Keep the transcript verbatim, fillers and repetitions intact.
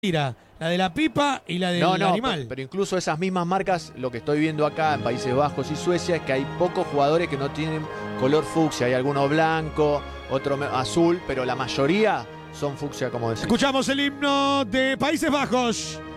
Mira, la de la pipa y la del no, no, animal. Pero, pero incluso esas mismas marcas, lo que estoy viendo acá en Países Bajos y Suecia es que hay pocos jugadores que no tienen color fucsia. Hay alguno blanco, otro azul, pero la mayoría son fucsia, como decís. Escuchamos el himno de Países Bajos.